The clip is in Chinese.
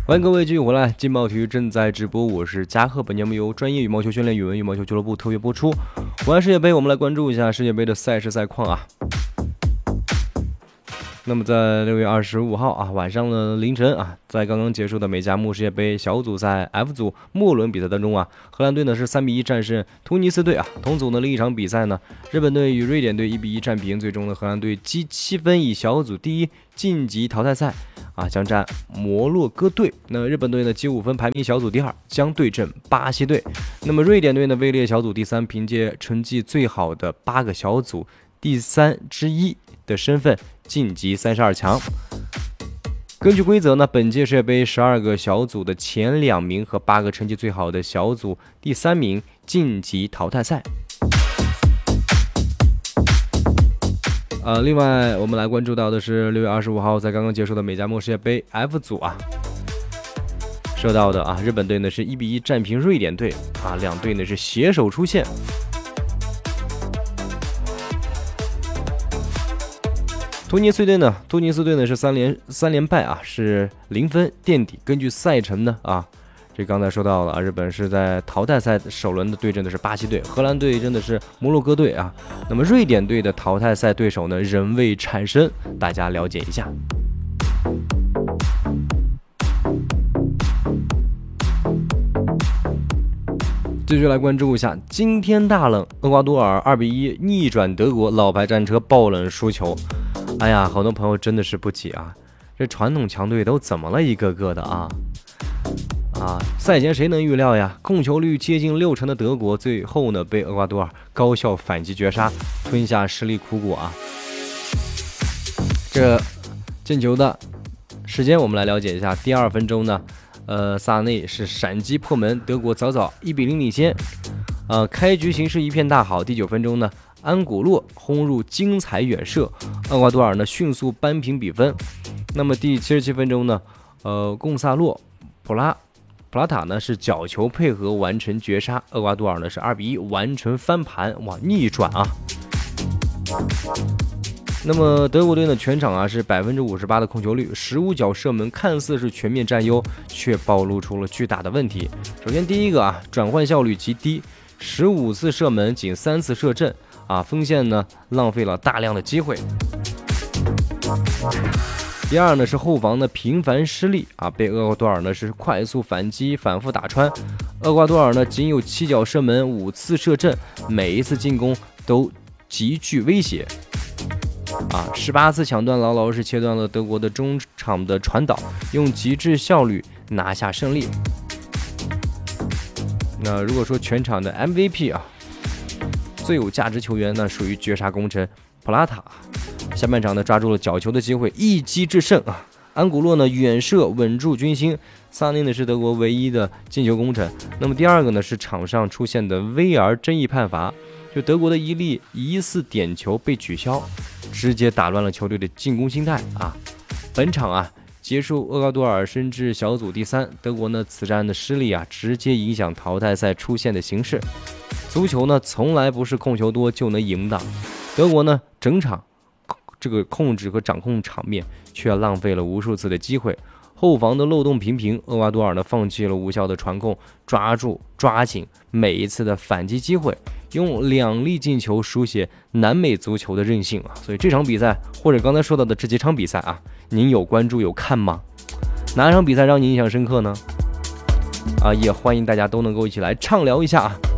欢迎各位继续回来，劲爆体育正在直播，我是嘉贺，本节目由专业羽毛球训练语文羽毛球俱乐部特约播出。国安世界杯，我们来关注一下世界杯的赛事赛况啊。那么在6月25号啊晚上的凌晨啊，在刚刚结束的美加木世界杯小组赛 F 组末轮比赛当中啊，荷兰队呢是3-1战胜突尼斯队啊。同组的另一场比赛呢，日本队与瑞典队1-1战平，最终的荷兰队积7分以小组第一晋级淘汰赛啊，将战摩洛哥队。那日本队呢积5分排名小组第二，将对阵巴西队。那么瑞典队呢位列小组第三，凭借成绩最好的8个小组第3之一的身份晋级32强。根据规则呢，本届世界杯12个小组的前2名和8个成绩最好的小组第3名晋级淘汰赛。另外我们来关注到的是6月25号在刚刚结束的美加墨世界杯 F 组啊，说到的啊，日本队呢是1-1战平瑞典队啊，两队呢是携手出线。突尼斯队呢是三连败啊，是0分垫底。根据赛程呢啊，这刚才说到了啊，日本是在淘汰赛首轮的对阵的是巴西队，荷兰队真的是摩洛哥队啊。那么瑞典队的淘汰赛对手呢仍未产生，大家了解一下。继续来关注一下惊天大冷，厄瓜多尔2-1逆转德国，老牌战车爆冷输球。哎呀，好多朋友真的是不解啊，这传统强队都怎么了一个个的啊！赛前谁能预料呀？控球率接近60%的德国，最后呢被厄瓜多尔高效反击绝杀，吞下失利苦果啊！这进球的时间我们来了解一下。第2分钟呢，萨内是闪击破门，德国早早1-0领先。开局形势一片大好。第9分钟呢，安古洛轰入精彩远射，厄瓜多尔呢迅速扳平比分。那么第77分钟呢，贡萨洛普拉塔呢是角球配合完成绝杀，厄瓜多尔呢是2-1完成翻盘，哇，逆转啊！那么德国队呢全场啊是58%的控球率，15脚射门，看似是全面占优，却暴露出了巨大的问题。首先第一个啊，转换效率极低，15次射门仅3次射正啊，锋线呢浪费了大量的机会。第二呢是后防的频繁失利啊，被厄瓜多尔呢是快速反击反复打穿。厄瓜多尔呢仅有7脚射门，5次射正，每一次进攻都极具威胁啊，18次抢断牢牢是切断了德国的中场的传导，用极致效率拿下胜利。那如果说全场的 MVP 啊，最有价值球员呢属于绝杀功臣普拉塔，下半场呢抓住了角球的机会，一击制胜啊。安古洛呢远射稳住军心，萨内呢是德国唯一的进球功臣。那么第二个呢是场上出现的 VR 争议判罚，就德国的一粒疑似点球被取消，直接打乱了球队的进攻心态啊。本场啊结束，厄瓜多尔升至小组第3，德国呢此战的失利啊直接影响淘汰赛出线的形势。足球呢从来不是控球多就能赢的，德国呢整场这个控制和掌控场面，却浪费了无数次的机会。后防的漏洞频频，厄瓜多尔呢放弃了无效的传控，抓紧每一次的反击机会，用2粒进球书写南美足球的韧性啊！所以这场比赛或者刚才说到的这几场比赛啊，您有关注有看吗？哪场比赛让你印象深刻呢？也欢迎大家都能够一起来畅聊一下啊！